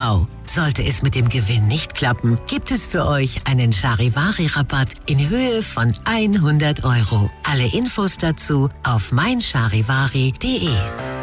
TV. Sollte es mit dem Gewinn nicht klappen, gibt es für euch einen Charivari-Rabatt in Höhe von 100 €. Alle Infos dazu auf meincharivari.de.